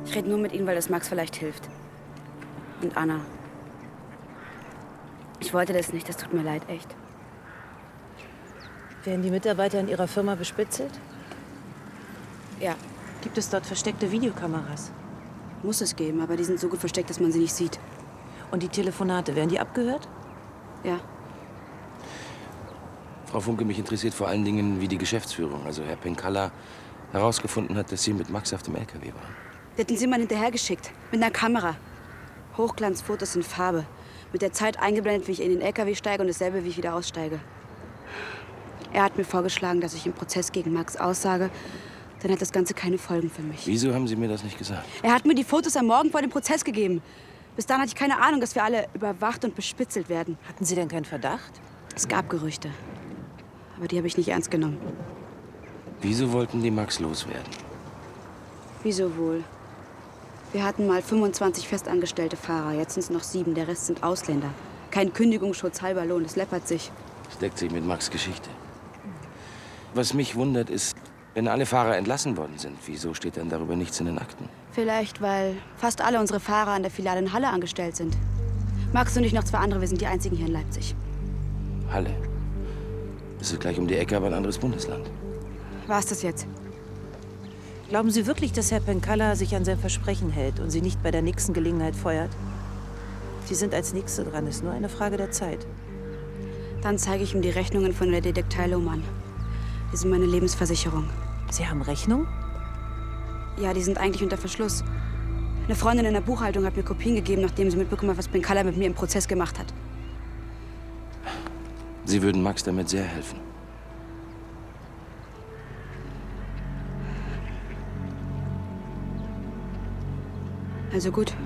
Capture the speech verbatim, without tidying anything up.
Ich rede nur mit Ihnen, weil das Max vielleicht hilft. Und Anna. Ich wollte das nicht, das tut mir leid, echt. Werden die Mitarbeiter in Ihrer Firma bespitzelt? Ja. Gibt es dort versteckte Videokameras? Muss es geben, aber die sind so gut versteckt, dass man sie nicht sieht. Und die Telefonate, werden die abgehört? Ja. Frau Funke, mich interessiert vor allen Dingen, wie die Geschäftsführung, also Herr Penkalla, herausgefunden hat, dass Sie mit Max auf dem L K W waren. Der hat den Simon hinterhergeschickt, mit einer Kamera. Hochglanzfotos in Farbe. Mit der Zeit eingeblendet, wie ich in den L K W steige und dasselbe, wie ich wieder aussteige. Er hat mir vorgeschlagen, dass ich im Prozess gegen Max aussage. Dann hat das Ganze keine Folgen für mich. Wieso haben Sie mir das nicht gesagt? Er hat mir die Fotos am Morgen vor dem Prozess gegeben. Bis dahin hatte ich keine Ahnung, dass wir alle überwacht und bespitzelt werden. Hatten Sie denn keinen Verdacht? Es gab Gerüchte. Aber die habe ich nicht ernst genommen. Wieso wollten die Max loswerden? Wieso wohl? Wir hatten mal fünfundzwanzig festangestellte Fahrer. Jetzt sind es noch sieben. Der Rest sind Ausländer. Kein Kündigungsschutz, halber Lohn. Das läppert sich. Das deckt sich mit Max' Geschichte. Was mich wundert ist, wenn alle Fahrer entlassen worden sind, wieso steht dann darüber nichts in den Akten? Vielleicht, weil fast alle unsere Fahrer an der Filiale in Halle angestellt sind. Max und ich noch zwei andere, wir sind die einzigen hier in Leipzig. Halle. Das ist gleich um die Ecke, aber ein anderes Bundesland. War es das jetzt? Glauben Sie wirklich, dass Herr Penkalla sich an sein Versprechen hält und Sie nicht bei der nächsten Gelegenheit feuert? Sie sind als Nächste dran, ist nur eine Frage der Zeit. Dann zeige ich ihm die Rechnungen von der Detektei Lohmann. Die sind meine Lebensversicherung. Sie haben Rechnung? Ja, die sind eigentlich unter Verschluss. Eine Freundin in der Buchhaltung hat mir Kopien gegeben, nachdem sie mitbekommen hat, was Penkalla mit mir im Prozess gemacht hat. Sie würden Max damit sehr helfen. Also gut,